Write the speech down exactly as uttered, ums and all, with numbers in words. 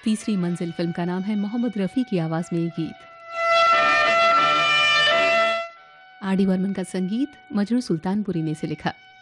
तीसरी मंजिल फिल्म का नाम है। मोहम्मद रफ़ी की आवाज़ में ये गीत। आर डी बर्मन का संगीत, मजरू सुल्तानपुरी ने इसे लिखा।